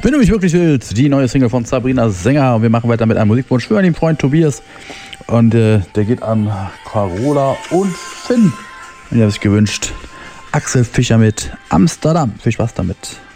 Wenn du mich wirklich willst, die neue Single von Sabrina Sänger. Und wir machen weiter mit einem Musikwunsch für den Freund Tobias. Und der geht an Carola und Finn. Und ihr habt sich gewünscht, Axel Fischer mit Amsterdam. Viel Spaß damit.